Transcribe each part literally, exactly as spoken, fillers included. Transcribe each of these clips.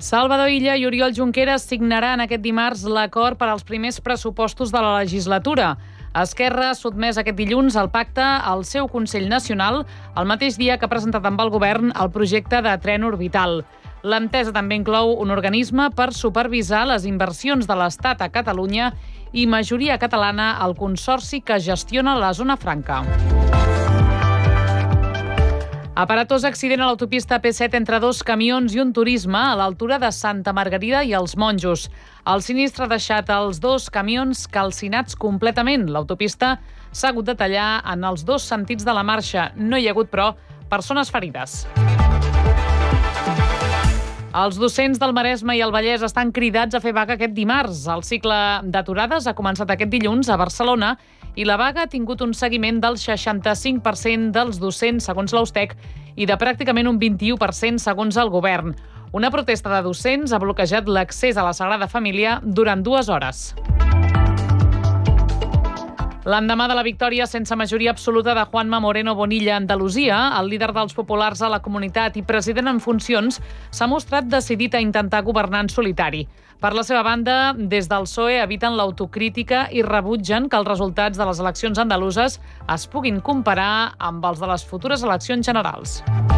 Salvador Illa i Oriol Junqueras signaran aquest dimarts l'acord per als primers pressupostos de la legislatura. Esquerra ha sotmès aquest dilluns el pacte al seu Consell Nacional, el mateix dia que ha presentat amb el govern el projecte de tren orbital. L'entesa també inclou un organisme per supervisar les inversions de l'Estat a Catalunya i majoria catalana al consorci que gestiona la zona franca. Aparatós accident a l'autopista P set entre dos camions i un turisme a l'altura de Santa Margarida i els Monjos. El sinistre ha deixat els dos camions calcinats completament. L'autopista s'ha hagut de tallar en els dos sentits de la marxa. No hi ha hagut, però, persones ferides. Els docents del Maresme i el Vallès estan cridats a fer vaga aquest dimarts. El cicle d'aturades ha començat aquest dilluns a Barcelona i la vaga ha tingut un seguiment del seixanta-cinc per cent dels docents, segons l'Austec, i de pràcticament un vint-i-u per cent segons el govern. Una protesta de docents ha bloquejat l'accés a la Sagrada Família durant dues hores. L'endemà de la victòria sense majoria absoluta de Juanma Moreno Bonilla a Andalusia, el líder dels populars a la comunitat i president en funcions, s'ha mostrat decidit a intentar governar en solitari. Per la seva banda, des del P S O E eviten l'autocrítica i rebutgen que els resultats de les eleccions andaluses es puguin comparar amb els de les futures eleccions generals.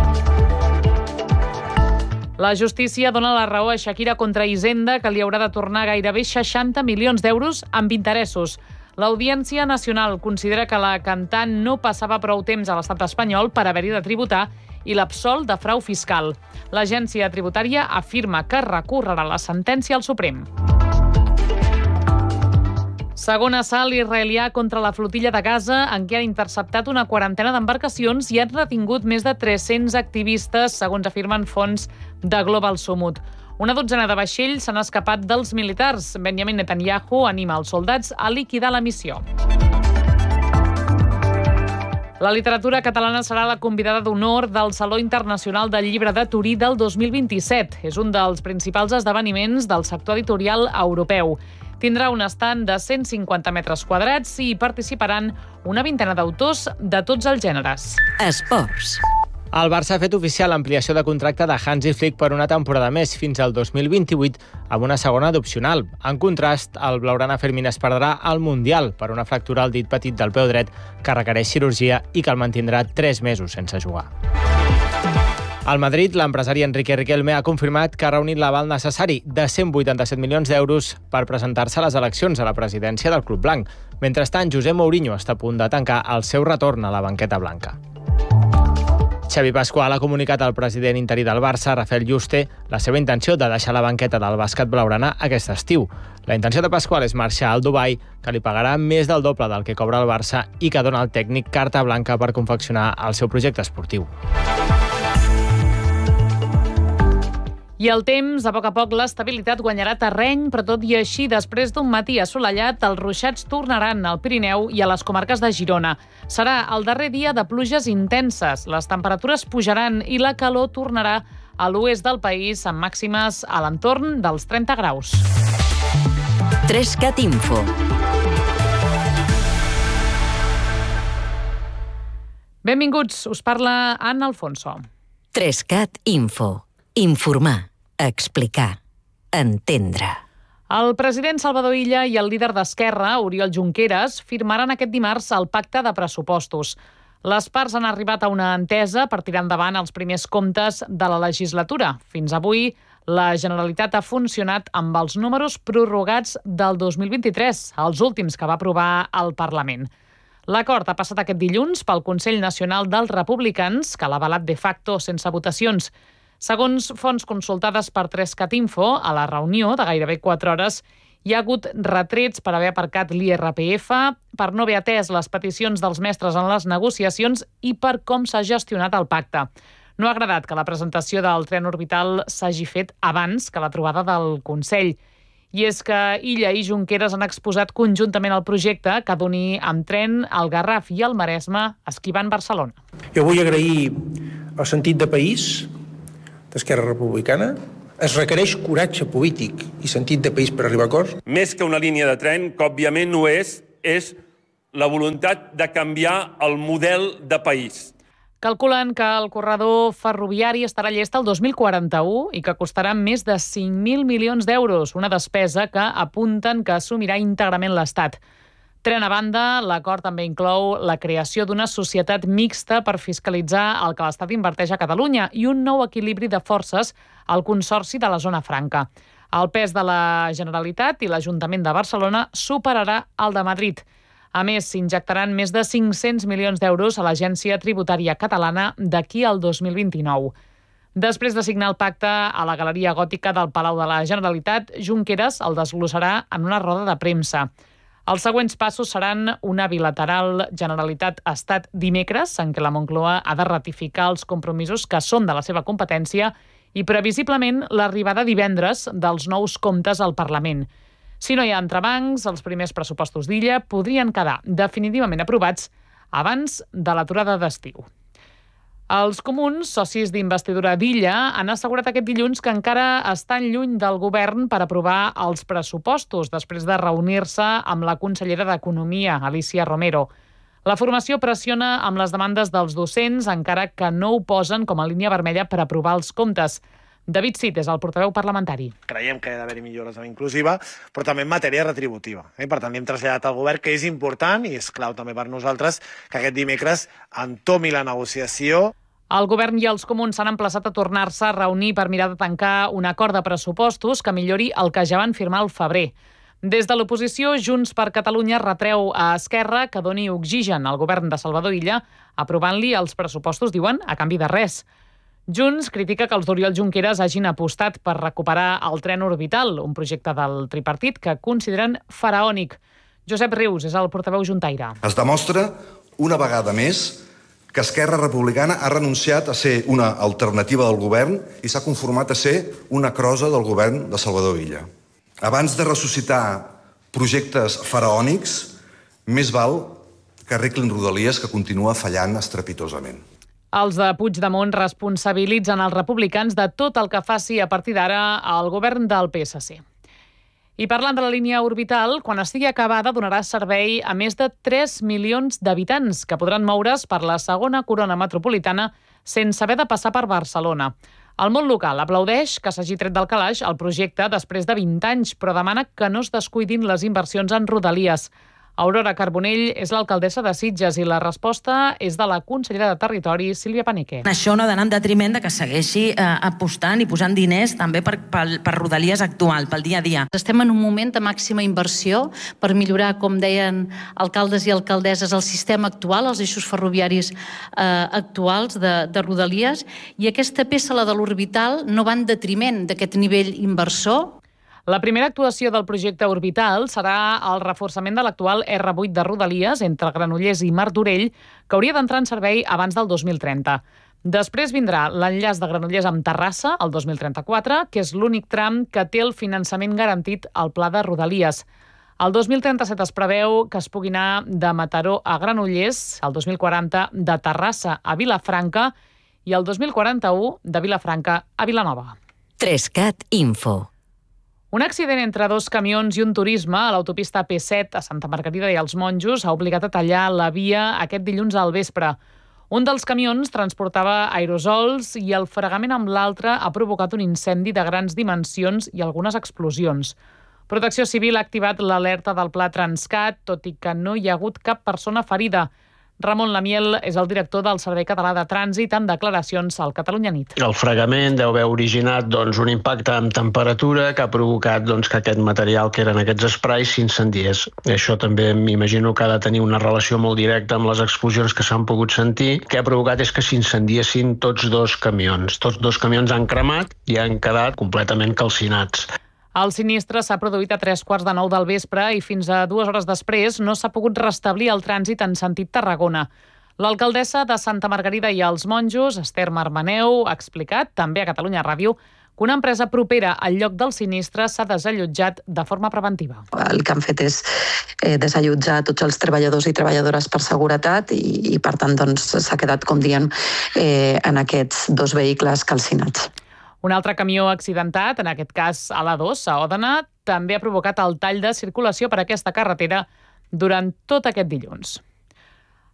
La justícia dona la raó a Shakira contra Hisenda, que li haurà de tornar gairebé seixanta milions d'euros amb interessos. L'Audiència Nacional considera que la cantant no passava prou temps a l'estat espanyol per haver-hi de tributar i l'absol de frau fiscal. L'agència tributària afirma que recorrerà la sentència al Suprem. Segon assalt israelià contra la flotilla de Gaza, en què han interceptat una quarantena d'embarcacions i han retingut més de tres-cents activistes, segons afirmen fonts de Global Sumut. Una dotzena de vaixells s'han escapat dels militars. Benjamin Netanyahu anima els soldats a liquidar la missió. La literatura catalana serà la convidada d'honor del Saló Internacional del Llibre de Torí del dos mil vint-i-set. És un dels principals esdeveniments del sector editorial europeu. Tindrà un estand de cent cinquanta metres quadrats i hi participaran una vintena d'autors de tots els gèneres. Esports. El Barça ha fet oficial l'ampliació de contracte de Hansi Flick per una temporada més fins al dos mil vint-i-vuit amb una segona d'opcional. En contrast, el blaugrana Fermín es perdrà al Mundial per una fractura al dit petit del peu dret que requereix cirurgia i que el mantindrà tres mesos sense jugar. Al Madrid, l'empresari Enrique Riquelme ha confirmat que ha reunit l'aval necessari de cent vuitanta-set milions d'euros per presentar-se a les eleccions a la presidència del Club Blanc. Mentrestant, José Mourinho està a punt de tancar el seu retorn a la banqueta blanca. Xavi Pascual ha comunicat al president interí del Barça, Rafael Yuste, la seva intenció de deixar la banqueta del bàsquet blaugrana aquest estiu. La intenció de Pascual és marxar al Dubai, que li pagarà més del doble del que cobra el Barça i que dona al tècnic carta blanca per confeccionar el seu projecte esportiu. I el temps, a poc a poc l'estabilitat guanyarà terreny, però tot i així, després d'un matí assolellat, els ruixats tornaran al Pirineu i a les comarques de Girona. Serà el darrer dia de pluges intenses, les temperatures pujaran i la calor tornarà a l'oest del país amb màximes a l'entorn dels trenta graus. Trescat Info. Benvinguts, us parla Anna Alfonso. Trescat Info. Informar, explicar, entendre. El president Salvador Illa i el líder d'Esquerra, Oriol Junqueras, firmaran aquest dimarts el pacte de pressupostos. Les parts han arribat a una entesa per tirar endavant els primers comptes de la legislatura. Fins avui, la Generalitat ha funcionat amb els números prorrogats del dos mil vint-i-tres, els últims que va aprovar el Parlament. L'acord ha passat aquest dilluns pel Consell Nacional dels Republicans, que l'ha avalat de facto sense votacions. Segons fonts consultades per Trescat Info, a la reunió de gairebé quatre hores hi ha hagut retrets per haver aparcat l'I R P F, per no haver atès les peticions dels mestres en les negociacions i per com s'ha gestionat el pacte. No ha agradat que la presentació del tren orbital s'hagi fet abans que la trobada del Consell. I és que Illa i Junqueras han exposat conjuntament el projecte que d'unir amb tren el Garraf i el Maresme esquivant Barcelona. Jo vull agrair el sentit de país d'Esquerra Republicana. Es requereix coratge polític i sentit de país per arribar a acords. Més que una línia de tren, que òbviament no és, és la voluntat de canviar el model de país. Calculen que el corredor ferroviari estarà llest el dos mil quaranta-u i que costarà més de cinc mil milions d'euros, una despesa que apunten que assumirà íntegrament l'Estat. Tren a banda, l'acord també inclou la creació d'una societat mixta per fiscalitzar el que l'Estat inverteix a Catalunya i un nou equilibri de forces al Consorci de la Zona Franca. El pes de la Generalitat i l'Ajuntament de Barcelona superarà el de Madrid. A més, s'injectaran més de cinc-cents milions d'euros a l'Agència Tributària Catalana d'aquí al dos mil vint-i-nou. Després de signar el pacte a la Galeria Gòtica del Palau de la Generalitat, Junqueras el desglossarà en una roda de premsa. Els següents passos seran una bilateral Generalitat-Estat dimecres, en què la Moncloa ha de ratificar els compromisos que són de la seva competència i, previsiblement, l'arribada divendres dels nous comptes al Parlament. Si no hi ha entrebancs, els primers pressupostos d'Illa podrien quedar definitivament aprovats abans de l'aturada d'estiu. Els comuns, socis d'investidura d'Illa, han assegurat aquest dilluns que encara estan lluny del govern per aprovar els pressupostos després de reunir-se amb la consellera d'Economia, Alícia Romero. La formació pressiona amb les demandes dels docents, encara que no ho posen com a línia vermella per aprovar els comptes. David Cid és el portaveu parlamentari. Creiem que ha d'haver-hi millores en inclusiva, però també en matèria retributiva. Eh? Per tant, hem traslladat al govern que és important i és clau també per nosaltres que aquest dimecres entomi la negociació. El govern i els comuns s'han emplaçat a tornar-se a reunir per mirar de tancar un acord de pressupostos que millori el que ja van firmar al febrer. Des de l'oposició, Junts per Catalunya retreu a Esquerra que doni oxigen al govern de Salvador Illa, aprovant-li els pressupostos, diuen, a canvi de res. Junts critica que els d'Oriol Junqueras hagin apostat per recuperar el tren orbital, un projecte del tripartit que consideren faraònic. Josep Rius és el portaveu juntaire. Es demostra una vegada més que Esquerra Republicana ha renunciat a ser una alternativa del govern i s'ha conformat a ser una crosa del govern de Salvador Illa. Abans de ressuscitar projectes faraònics, més val que arreglin Rodalies, que continua fallant estrepitosament. Els de Puigdemont responsabilitzen els republicans de tot el que faci a partir d'ara el govern del P S C. I parlant de la línia orbital, quan estigui acabada donarà servei a més de tres milions d'habitants que podran moure's per la segona corona metropolitana sense haver de passar per Barcelona. El món local aplaudeix que s'hagi tret del calaix el projecte després de vint anys, però demana que no es descuidin les inversions en Rodalies. Aurora Carbonell és l'alcaldessa de Sitges i la resposta és de la consellera de Territori, Sílvia Paneque. Això no ha d'anar en detriment de que segueixi eh, apostant i posant diners també per, per, per Rodalies actual, pel dia a dia. Estem en un moment de màxima inversió per millorar, com deien alcaldes i alcaldesses, el sistema actual, els eixos ferroviaris eh, actuals de, de Rodalies, i aquesta peça, la de l'orbital, no va en detriment d'aquest nivell inversor. La primera actuació del projecte orbital serà el reforçament de l'actual erre vuit de Rodalies entre Granollers i Martorell, que hauria d'entrar en servei abans del dos mil trenta. Després vindrà l'enllaç de Granollers amb Terrassa, el dos mil trenta-quatre, que és l'únic tram que té el finançament garantit al pla de Rodalies. El dos mil trenta-set es preveu que es pugui anar de Mataró a Granollers, el dos mil quaranta de Terrassa a Vilafranca i el dos mil quaranta-u de Vilafranca a Vilanova. Trescat Info. Un accident entre dos camions i un turisme a l'autopista P set a Santa Margarida i els Monjos ha obligat a tallar la via aquest dilluns al vespre. Un dels camions transportava aerosols i el fregament amb l'altre ha provocat un incendi de grans dimensions i algunes explosions. Protecció Civil ha activat l'alerta del Pla Transcat, tot i que no hi ha hagut cap persona ferida. Ramon Lamiel és el director del Servei Català de Trànsit en declaracions al Catalunya Nit. El fregament deu haver originat doncs, un impacte amb temperatura que ha provocat doncs, que aquest material que eren aquests esprais s'incendiés. Això també m'imagino que ha de tenir una relació molt directa amb les explosions que s'han pogut sentir. El que ha provocat és que s'incendiessin tots dos camions. Tots dos camions han cremat i han quedat completament calcinats. El sinistre s'ha produït a tres quarts de nou del vespre i fins a dues hores després no s'ha pogut restablir el trànsit en sentit Tarragona. L'alcaldessa de Santa Margarida i els Monjos, Esther Marmaneu, ha explicat, també a Catalunya Ràdio, que una empresa propera al lloc del sinistre s'ha desallotjat de forma preventiva. El que han fet és eh, desallotjar tots els treballadors i treballadores per seguretat i, i per tant, doncs, s'ha quedat, com diem, eh, en aquests dos vehicles calcinats. Un altre camió accidentat, en aquest cas a l'A dos, a Òdena, també ha provocat el tall de circulació per aquesta carretera durant tot aquest dilluns.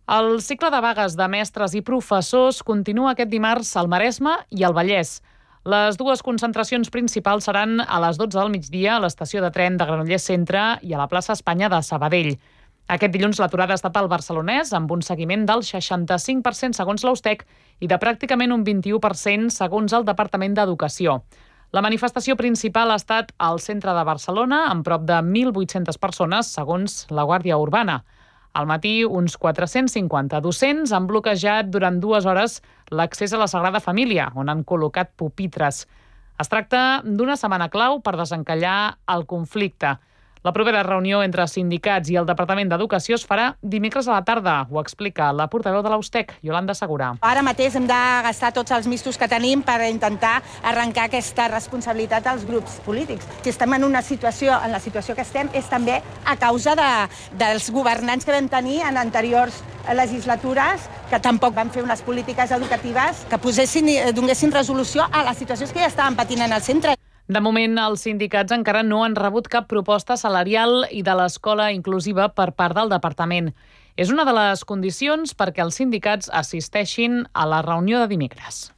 El cicle de vagues de mestres i professors continua aquest dimarts al Maresme i al Vallès. Les dues concentracions principals seran a les dotze del migdia a l'estació de tren de Granollers Centre i a la plaça Espanya de Sabadell. Aquest dilluns l'aturada ha estat al barcelonès amb un seguiment del seixanta-cinc per cent segons l'Austec i de pràcticament un vint-i-u per cent segons el Departament d'Educació. La manifestació principal ha estat al centre de Barcelona amb prop de mil vuit-centes persones segons la Guàrdia Urbana. Al matí, uns quatre-cents cinquanta docents han bloquejat durant dues hores l'accés a la Sagrada Família, on han col·locat pupitres. Es tracta d'una setmana clau per desencallar el conflicte. La propera reunió entre sindicats i el Departament d'Educació es farà dimecres a la tarda, ho explica la portaveu de l'Austec, Yolanda Segura. Ara mateix hem de gastar tots els mistos que tenim per intentar arrencar aquesta responsabilitat als grups polítics. Si estem en una situació, en la situació que estem, és també a causa de, dels governants que vam tenir en anteriors legislatures, que tampoc van fer unes polítiques educatives que posessin, donessin resolució a les situacions que ja estaven patint en el centre. De moment, els sindicats encara no han rebut cap proposta salarial i de l'escola inclusiva per part del departament. És una de les condicions perquè els sindicats assisteixin a la reunió de dimecres.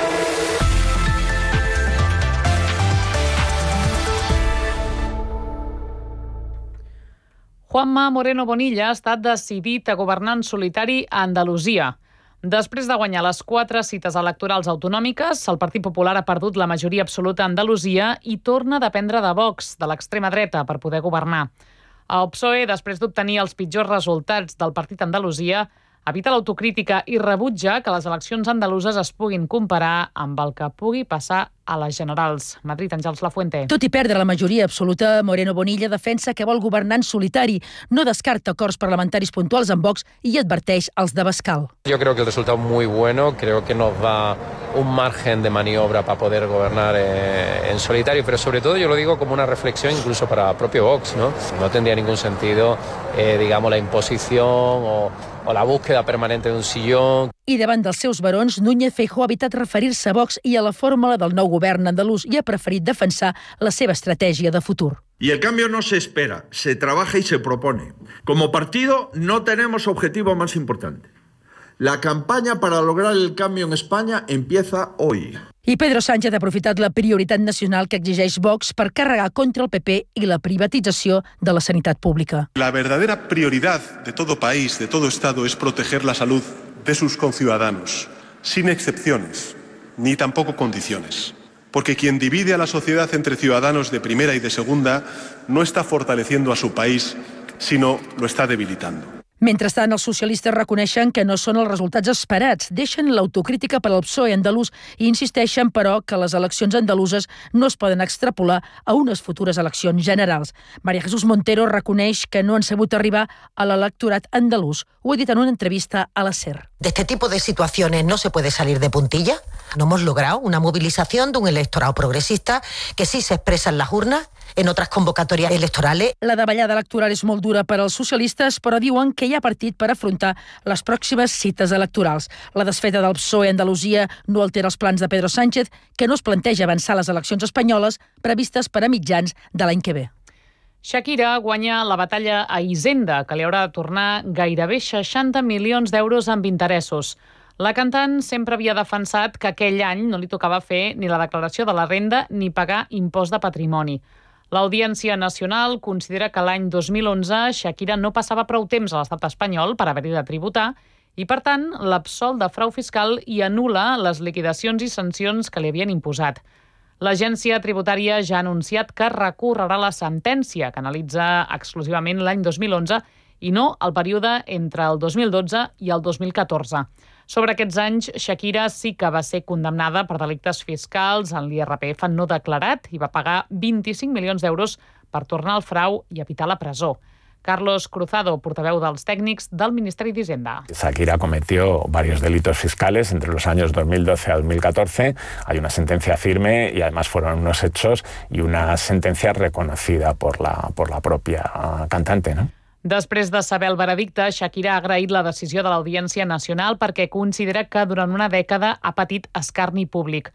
Juanma Moreno Bonilla ha estat decidit a governar en solitari a Andalusia. Després de guanyar les quatre cites electorals autonòmiques, el Partit Popular ha perdut la majoria absoluta a Andalusia i torna a dependre de Vox, de l'extrema dreta, per poder governar. El P S O E, després d'obtenir els pitjors resultats del Partit Andalusia, evita l'autocrítica i rebutja que les eleccions andaluses es puguin comparar amb el que pugui passar a les generals. Madrid, Àngels Lafuente. Tot i perdre la majoria absoluta, Moreno Bonilla defensa que vol governar en solitari, no descarta acords parlamentaris puntuals amb Vox i adverteix els de Bascal. Yo creo que el resultado es muy bueno, creo que nos da un margen de maniobra para poder gobernar eh, en solitario, pero sobre todo yo lo digo como una reflexión incluso para el propio Vox, ¿no? No tendría ningún sentido, eh, digamos, la imposición o, o la búsqueda permanente de un sillón. I davant dels seus barons, Núñez Feijóo ha evitat referir-se a Vox i a la fórmula del nou govern andalús i ha preferit defensar la seva estratègia de futur. Y el cambio no se espera, se trabaja y se propone. Como partido no tenemos objetivo más importante. La campaña para lograr el cambio en España empieza hoy. I Pedro Sánchez ha aprofitat la prioritat nacional que exigeix Vox per carregar contra el P P i la privatització de la sanitat pública. La verdadera prioridad de todo país, de todo Estado, es proteger la salud de sus conciudadanos, sin excepciones, ni tampoco condiciones. Porque quien divide a la sociedad entre ciudadanos de primera y de segunda no está fortaleciendo a su país, sino lo está debilitando. Mentrestant, els socialistes reconeixen que no són els resultats esperats, deixen l'autocrítica per al P S O E andalús i insisteixen, però, que les eleccions andaluses no es poden extrapolar a unes futures eleccions generals. María Jesús Montero reconeix que no han sabut arribar a l'electorat andalús. Ho ha dit en una entrevista a la SER. De este tipo de situaciones no se puede salir de puntilla. No hemos logrado una movilización de un electorado progresista que sí se expresa en las urnas, en otras convocatorias electorales. La davallada electoral és molt dura per als socialistes, però diuen que hi ha partit per afrontar les pròximes cites electorals. La desfeta del P S O E a Andalusia no altera els plans de Pedro Sánchez, que no es planteja avançar les eleccions espanyoles previstes per a mitjans de l'any que ve. Shakira guanya la batalla a Hisenda, que li haurà de tornar gairebé seixanta milions d'euros amb interessos. La cantant sempre havia defensat que aquell any no li tocava fer ni la declaració de la renda ni pagar impost de patrimoni. L'Audiència Nacional considera que l'any dos mil onze Shakira no passava prou temps a l'estat espanyol per haver-hi de tributar i, per tant, l'absol de frau fiscal i anul·la les liquidacions i sancions que li havien imposat. L'agència tributària ja ha anunciat que recorrerà la sentència, que analitza exclusivament l'any dos mil onze i no el període entre el dos mil dotze i el dos mil catorze. Sobre aquests anys, Shakira sí que va ser condemnada per delictes fiscals en l'I R P F no declarat i va pagar vint-i-cinc milions d'euros per tornar al frau i evitar la presó. Carlos Cruzado, portaveu dels tècnics del Ministeri d'Hisenda. Shakira cometió varios delitos fiscales entre los años dos mil doce a dos mil catorce. Hay una sentencia firme y además fueron unos hechos y una sentencia reconocida por la, por la propia cantante, ¿no? Després de saber el veredicte, Shakira ha agraït la decisió de l'Audiència Nacional perquè considera que durant una dècada ha patit escarni públic.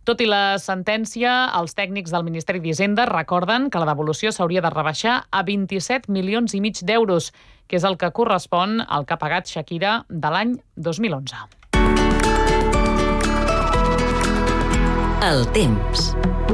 Tot i la sentència, els tècnics del Ministeri d'Hisenda recorden que la devolució s'hauria de rebaixar a vint-i-set milions i mig d'euros, que és el que correspon al que ha pagat Shakira de l'any dos mil onze. El temps.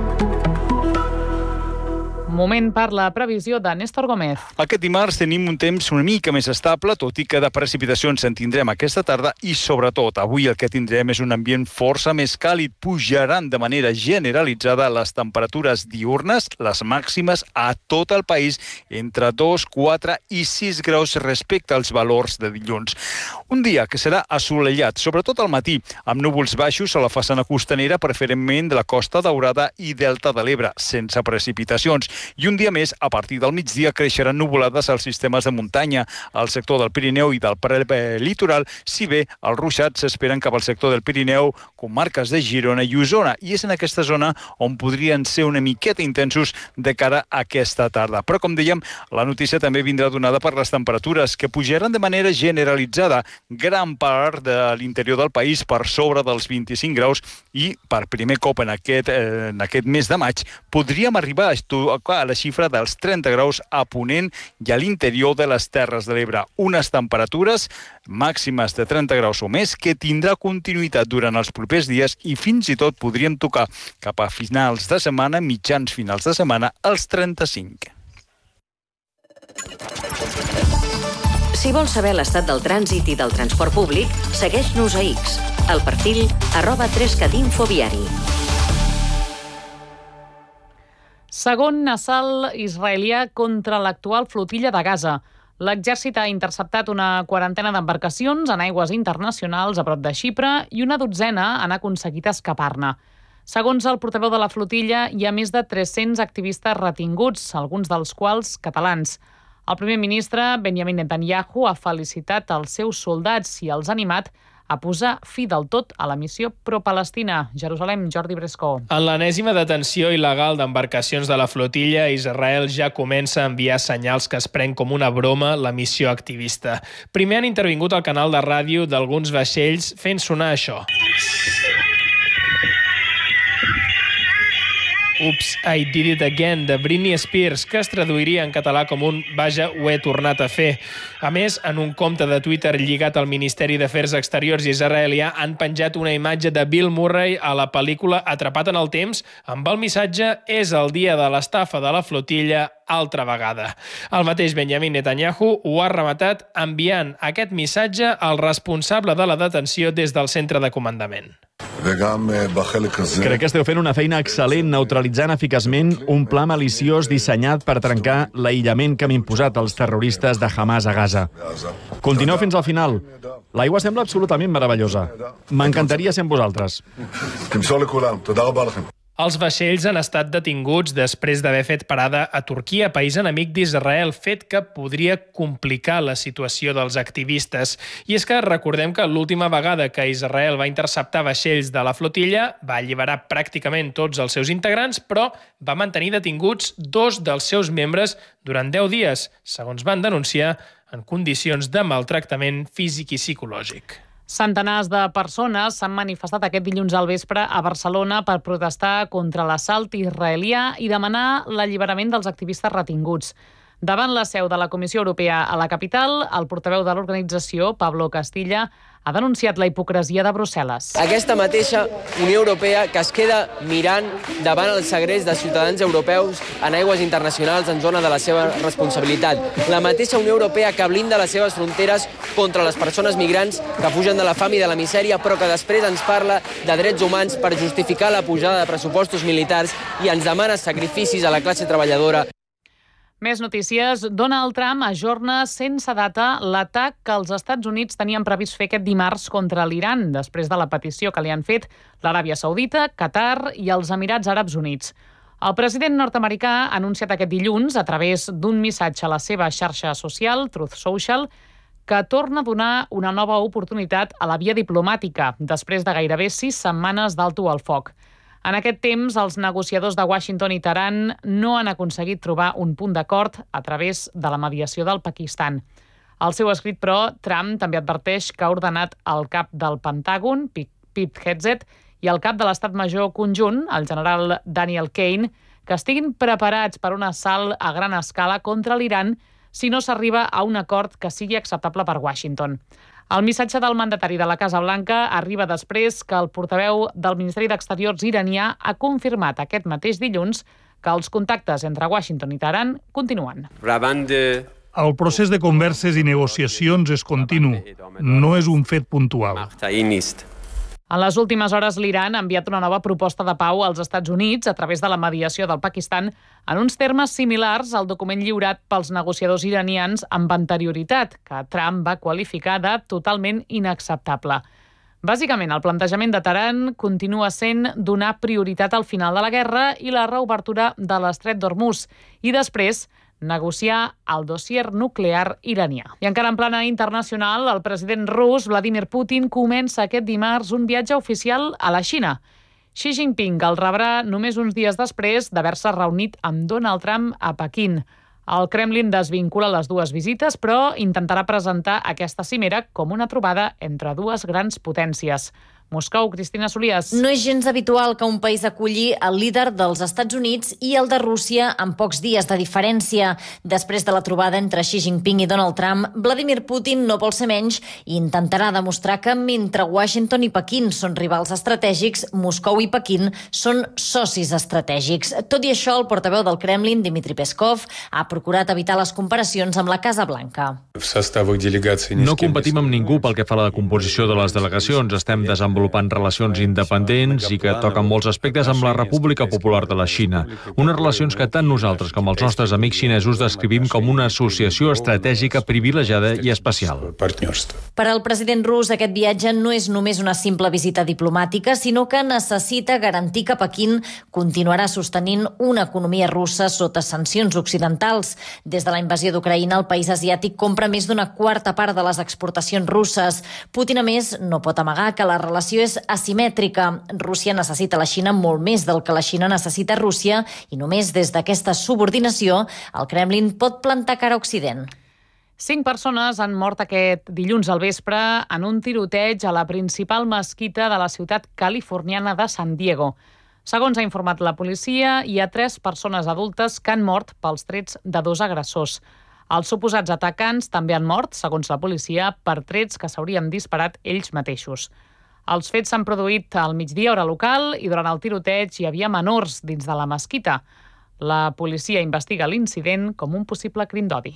Moment per la previsió de Néstor Gómez. Aquest dimarts tenim un temps una mica més estable, tot i que de precipitacions en tindrem aquesta tarda i, sobretot, avui el que tindrem és un ambient força més càlid. Pujaran de manera generalitzada les temperatures diürnes, les màximes a tot el país, entre dos, quatre i sis graus respecte als valors de dilluns. Un dia que serà assolellat, sobretot al matí, amb núvols baixos a la façana costanera, preferentment de la Costa Daurada i Delta de l'Ebre, sense precipitacions. I un dia més, a partir del migdia, creixeran nuvolades als sistemes de muntanya, al sector del Pirineu i del prelitoral, si bé els ruixats s'esperen cap al sector del Pirineu, comarques de Girona i Osona, i és en aquesta zona on podrien ser una miqueta intensos de cara a aquesta tarda. Però, com dèiem, la notícia també vindrà donada per les temperatures, que pujaran de manera generalitzada, gran part de l'interior del país per sobre dels vint-i-cinc graus, i per primer cop en aquest, eh, en aquest mes de maig podríem arribar a a la xifra dels trenta graus a Ponent i a l'interior de les Terres de l'Ebre. Unes temperatures màximes de trenta graus o més que tindrà continuïtat durant els propers dies i fins i tot podríem tocar cap a finals de setmana, mitjans finals de setmana, els trenta-cinc. Si vols saber l'estat del trànsit i del transport públic, segueix-nos a X, al perfil arroba trescat info viari. Segon assalt israelià contra l'actual flotilla de Gaza. L'exèrcit ha interceptat una quarantena d'embarcacions en aigües internacionals a prop de Xipre i una dotzena han aconseguit escapar-ne. Segons el portaveu de la flotilla, hi ha més de tres-cents activistes retinguts, alguns dels quals catalans. El primer ministre, Benjamin Netanyahu, ha felicitat els seus soldats i els ha animat a posar fi del tot a la missió pro-Palestina. Jerusalem, Jordi Brescó. En l'enèsima detenció il·legal d'embarcacions de la flotilla, Israel ja comença a enviar senyals que es pren com una broma la missió activista. Primer han intervingut al canal de ràdio d'alguns vaixells fent sonar això. Oops, I Did It Again, de Britney Spears, que es traduiria en català com un vaja, ho he tornat a fer. A més, en un compte de Twitter lligat al Ministeri d'Afers Exteriors israelià han penjat una imatge de Bill Murray a la pel·lícula Atrapat en el temps amb el missatge «És el dia de l'estafa de la flotilla altra vegada». El mateix Benjamin Netanyahu ho ha rematat enviant aquest missatge al responsable de la detenció des del centre de comandament. Crec que esteu fent una feina excel·lent neutralitzant eficaçment un pla maliciós dissenyat per trencar l'aïllament que han imposat els terroristes de Hamas a Gaza. Continueu fins al final. L'aigua sembla absolutament meravellosa. M'encantaria ser amb vosaltres. Els vaixells han estat detinguts després d'haver fet parada a Turquia, país enemic d'Israel, fet que podria complicar la situació dels activistes. I és que recordem que l'última vegada que Israel va interceptar vaixells de la flotilla va alliberar pràcticament tots els seus integrants, però va mantenir detinguts dos dels seus membres durant deu dies, segons van denunciar, en condicions de maltractament físic i psicològic. Centenars de persones s'han manifestat aquest dilluns al vespre a Barcelona per protestar contra l'assalt israelià i demanar l'alliberament dels activistes retinguts. Davant la seu de la Comissió Europea a la capital, el portaveu de l'organització, Pablo Castilla, ha denunciat la hipocresia de Brussel·les. Aquesta mateixa Unió Europea que es queda mirant davant el segrest de ciutadans europeus en aigües internacionals en zona de la seva responsabilitat. La mateixa Unió Europea que blinda les seves fronteres contra les persones migrants que fugen de la fam i de la misèria, però que després ens parla de drets humans per justificar la pujada de pressupostos militars i ens demana sacrificis a la classe treballadora. Més notícies. Donald Trump ajorna sense data l'atac que els Estats Units tenien previst fer aquest dimarts contra l'Iran, després de la petició que li han fet l'Aràbia Saudita, Qatar i els Emirats Àrabs Units. El president nord-americà ha anunciat aquest dilluns, a través d'un missatge a la seva xarxa social, Truth Social, que torna a donar una nova oportunitat a la via diplomàtica, després de gairebé sis setmanes d'alto al foc. En aquest temps, els negociadors de Washington i Teheran no han aconseguit trobar un punt d'acord a través de la mediació del Pakistan. Al seu escrit, però, Trump també adverteix que ha ordenat al cap del Pentàgon, Pete Hegseth, i el cap de l'Estat Major Conjunt, el general Daniel Kane, que estiguin preparats per un assalt a gran escala contra l'Iran si no s'arriba a un acord que sigui acceptable per Washington. El missatge del mandatari de la Casa Blanca arriba després que el portaveu del Ministeri d'Exteriors iranià ha confirmat aquest mateix dilluns que els contactes entre Washington i Teheran continuen. El procés de converses i negociacions és continu, no és un fet puntual. En les últimes hores, l'Iran ha enviat una nova proposta de pau als Estats Units a través de la mediació del Pakistan en uns termes similars al document lliurat pels negociadors iranians amb anterioritat, que Trump va qualificar de totalment inacceptable. Bàsicament, el plantejament de Teheran continua sent donar prioritat al final de la guerra i la reobertura de l'estret d'Hormuz i després negociar el dossier nuclear iranià. I encara en plana internacional, el president rus Vladimir Putin comença aquest dimarts un viatge oficial a la Xina. Xi Jinping el rebrà només uns dies després d'haver-se reunit amb Donald Trump a Pequín. El Kremlin desvincula les dues visites, però intentarà presentar aquesta cimera com una trobada entre dues grans potències. Moscou, Cristina Solias. No és gens habitual que un país aculli el líder dels Estats Units i el de Rússia en pocs dies de diferència. Després de la trobada entre Xi Jinping i Donald Trump, Vladimir Putin no vol ser menys i intentarà demostrar que mentre Washington i Pequín són rivals estratègics, Moscou i Pequín són socis estratègics. Tot i això, el portaveu del Kremlin, Dmitry Peskov, ha procurat evitar les comparacions amb la Casa Blanca. No competim amb ningú pel que fa a la composició de les delegacions. Estem desenvolupant relacions independents i que toquen molts aspectes amb la República Popular de la Xina. Unes relacions que tant nosaltres com els nostres amics xinesos descrivim com una associació estratègica privilegiada i especial. Per al president rus, aquest viatge no és només una simple visita diplomàtica, sinó que necessita garantir que Pequín continuarà sostenint una economia russa sota sancions occidentals. Des de la invasió d'Ucraïna, el país asiàtic compra més d'una quarta part de les exportacions russes. Putin, a més, no pot amagar que la relació és asimètrica. Rússia necessita la Xina molt més del que la Xina necessita Rússia i només des d'aquesta subordinació el Kremlin pot plantar cara a Occident. Cinc persones han mort aquest dilluns al vespre en un tiroteig a la principal mesquita de la ciutat californiana de San Diego. Segons ha informat la policia, hi ha tres persones adultes que han mort pels trets de dos agressors. Els suposats atacants també han mort, segons la policia, per trets que s'haurien disparat ells mateixos. Els fets s'han produït al migdia hora local i durant el tiroteig hi havia menors dins de la mesquita. La policia investiga l'incident com un possible crim d'odi.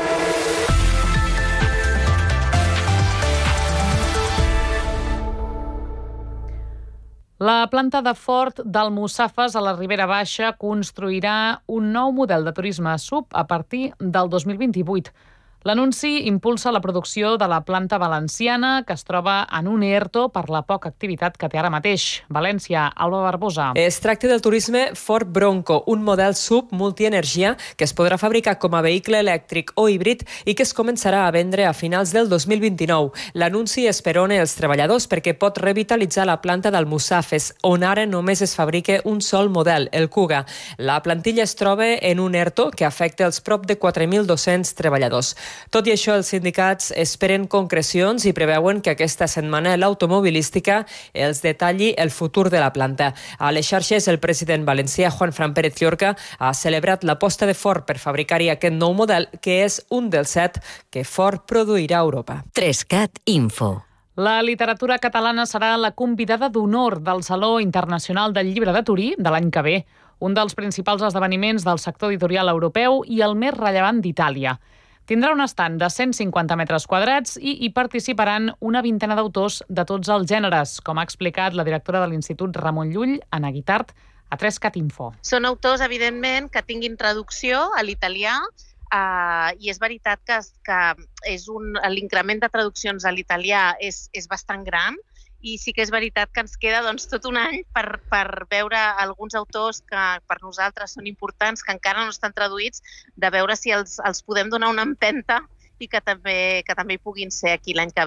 La planta de Ford d'Almussafes a la Ribera Baixa construirà un nou model de turisme sub a partir del dos mil vint-i-vuit. L'anunci impulsa la producció de la planta valenciana, que es troba en un ERTO per la poca activitat que té ara mateix. València, Alba Barbosa. Es tracta del turisme Ford Bronco, un model sub multienergia que es podrà fabricar com a vehicle elèctric o híbrid i que es començarà a vendre a finals del dos mil vint-i-nou. L'anunci esperona els treballadors perquè pot revitalitzar la planta d'Almussafes, on ara només es fabrica un sol model, el Kuga. La plantilla es troba en un ERTO que afecta els prop de quatre mil dos-cents treballadors. Tot i això, els sindicats esperen concrecions i preveuen que aquesta setmana l'automobilística els detalli el futur de la planta. A les xarxes, el president valencià Juan Fran Pérez Llorca ha celebrat l'aposta de Ford per fabricar-hi aquest nou model, que és un dels set que Ford produirà a Europa. Trescat Info. La literatura catalana serà la convidada d'honor del Saló Internacional del Llibre de Turí de l'any que ve, un dels principals esdeveniments del sector editorial europeu i el més rellevant d'Itàlia. Tindrà un estand de cent cinquanta metres quadrats i hi participaran una vintena d'autors de tots els gèneres, com ha explicat la directora de l'Institut Ramon Llull, Anna Guitart, a Trescat Info. Són autors, evidentment, que tinguin traducció a l'italià, eh, i és veritat que, que és un, l'increment de traduccions a l'italià és, és bastant gran, i sí que és veritat que ens queda doncs, tot un any per, per veure alguns autors que per nosaltres són importants, que encara no estan traduïts, de veure si els, els podem donar una empenta i que també, que també hi puguin ser aquí l'any que ve.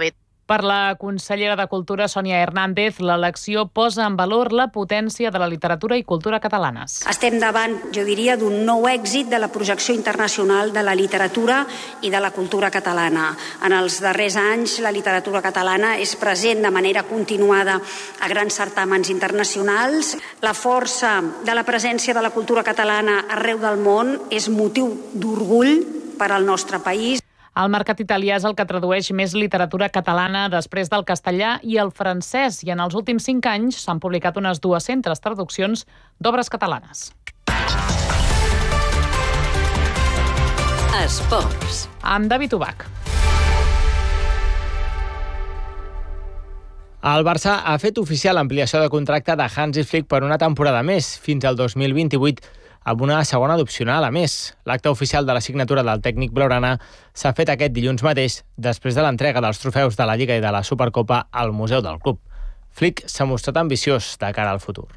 Per la consellera de Cultura, Sònia Hernández, l'elecció posa en valor la potència de la literatura i cultura catalanes. Estem davant, jo diria, d'un nou èxit de la projecció internacional de la literatura i de la cultura catalana. En els darrers anys, la literatura catalana és present de manera continuada a grans certàmens internacionals. La força de la presència de la cultura catalana arreu del món és motiu d'orgull per al nostre país. El mercat italià és el que tradueix més literatura catalana després del castellà i el francès, i en els últims cinc anys s'han publicat unes dues-centes traduccions d'obres catalanes. Esports. Amb David Ubach. El Barça ha fet oficial l'ampliació de contracte de Hansi Flick per una temporada més, fins al dos mil vint-i-vuit, amb una segona d'opcional a més. L'acte oficial de la signatura del tècnic blaugrana s'ha fet aquest dilluns mateix, després de l'entrega dels trofeus de la Lliga i de la Supercopa al Museu del Club. Flick s'ha mostrat ambiciós de cara al futur.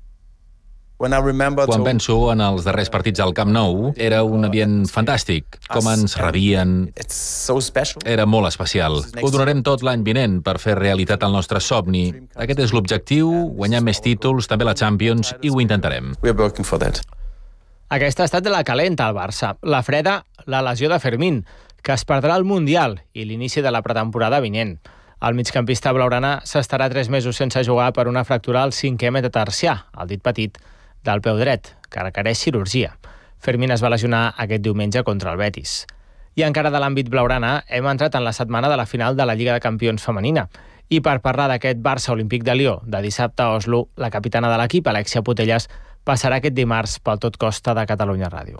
Quan penso en els darrers partits al Camp Nou, era un ambient fantàstic. Com ens rebien... Era molt especial. Ho donarem tot l'any vinent per fer realitat el nostre somni. Aquest és l'objectiu, guanyar més títols, també la Champions, i ho intentarem. Aquesta ha estat la calenta al Barça. La freda, la lesió de Fermín, que es perdrà el Mundial i l'inici de la pretemporada vinent. El migcampista blaugrana s'estarà tres mesos sense jugar per una fractura al cinquè metatarsià, el dit petit, del peu dret, que requereix cirurgia. Fermín es va lesionar aquest diumenge contra el Betis. I encara de l'àmbit blaugrana, hem entrat en la setmana de la final de la Lliga de Campions femenina. I per parlar d'aquest Barça Olímpic de Lió de dissabte a Oslo, la capitana de l'equip, Alexia Putellas, passarà aquest dimarts pel Tot Costa de Catalunya Ràdio.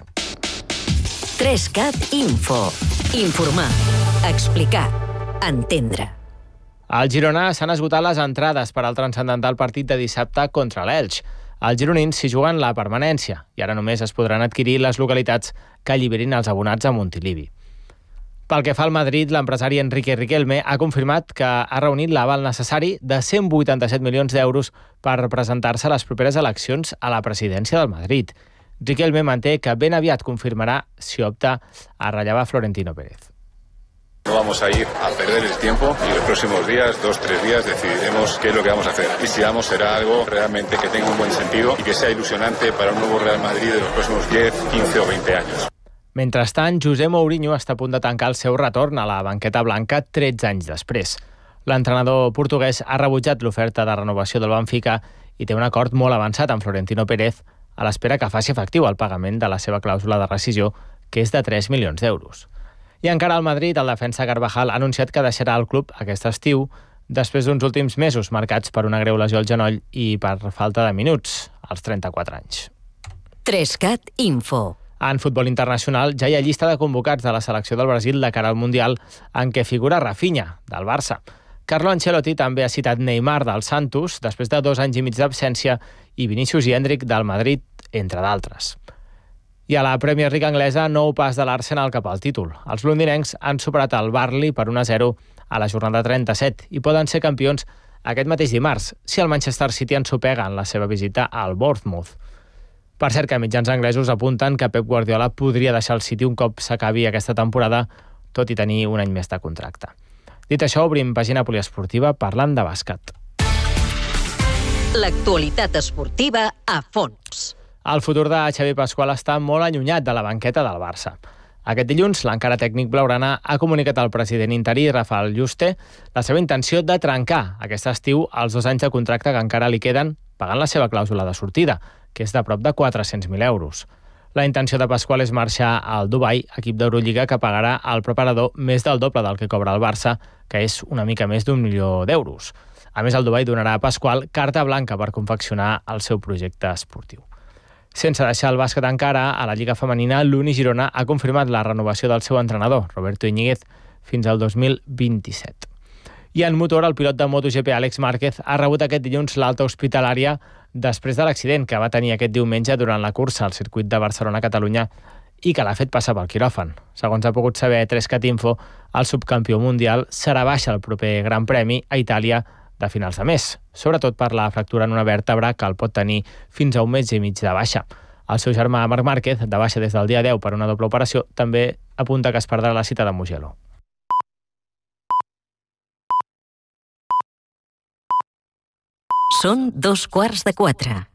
tres cat Info. Informar, explicar, entendre. Al Girona s'han esgotat les entrades per al transcendental partit de dissabte contra l'Elx. Els gironins s'hi juguen la permanència i ara només es podran adquirir les localitats que alliberin els abonats a Montilivi. Pel que fa al Madrid, l'empresari Enrique Riquelme ha confirmat que ha reunit l'aval necessari de cent vuitanta-set milions d'euros per presentar-se a les properes eleccions a la presidència del Madrid. Riquelme manté que ben aviat confirmarà si opta a rellevar Florentino Pérez. No vamos a ir a perder el tiempo y los próximos días, dos, tres días, decidiremos qué es lo que vamos a hacer. Y si vamos, será algo realmente que tenga un buen sentido y que sea ilusionante para un nuevo Real Madrid de los próximos diez, quince o veinte años. Mentrestant, José Mourinho està a punt de tancar el seu retorn a la banqueta blanca tretze anys després. L'entrenador portuguès ha rebutjat l'oferta de renovació del Benfica i té un acord molt avançat amb Florentino Pérez a l'espera que faci efectiu el pagament de la seva clàusula de rescisió, que és de tres milions d'euros. I encara al Madrid, el defensa Carvajal ha anunciat que deixarà el club aquest estiu després d'uns últims mesos marcats per una greu lesió al genoll i per falta de minuts, als trenta-quatre anys. tres cat Info. En futbol internacional ja hi ha llista de convocats de la selecció del Brasil de cara al Mundial en què figura Rafinha, del Barça. Carlo Ancelotti també ha citat Neymar del Santos després de dos anys i mig d'absència i Vinícius i Hendrick del Madrid, entre d'altres. I a la Premier League anglesa, nou pas de l'Arsenal cap al títol. Els londinencs han superat el Burnley per un a zero a la jornada trenta-set i poden ser campions aquest mateix dimarts si el Manchester City ensopega en la seva visita al Bournemouth. Per cert, que mitjans anglesos apunten que Pep Guardiola podria deixar el City un cop s'acabi aquesta temporada, tot i tenir un any més de contracte. Dit això, obrim pàgina poliesportiva parlant de bàsquet. L'actualitat esportiva a fons. El futur de Xavi Pasqual està molt allunyat de la banqueta del Barça. Aquest dilluns, l'encara tècnic blaugrana ha comunicat al president interí, Rafael Juste, la seva intenció de trencar aquest estiu els dos anys de contracte que encara li queden pagant la seva clàusula de sortida, que és de prop de quatre-cents mil euros. La intenció de Pasqual és marxar al Dubai, equip d'Eurolliga que pagarà al preparador més del doble del que cobra el Barça, que és una mica més d'un milió d'euros. A més, el Dubai donarà a Pasqual carta blanca per confeccionar el seu projecte esportiu. Sense deixar el bàsquet encara, a la Lliga Femenina, l'Uni Girona ha confirmat la renovació del seu entrenador, Roberto Íñiguez, fins al dos mil vint-i-set. I en motor, el pilot de MotoGP Àlex Márquez ha rebut aquest dilluns l'alta hospitalària després de l'accident que va tenir aquest diumenge durant la cursa al circuit de Barcelona-Catalunya i que l'ha fet passar pel quiròfan. Segons ha pogut saber tres cat Info, el subcampió mundial serà baixa el proper Gran Premi a Itàlia de finals de mes, sobretot per la fractura en una vèrtebra que el pot tenir fins a un mes i mig de baixa. El seu germà Marc Márquez, de baixa des del dia deu per una doble operació, també apunta que es perdrà la cita de Mugello. Són dos quarts de quatre.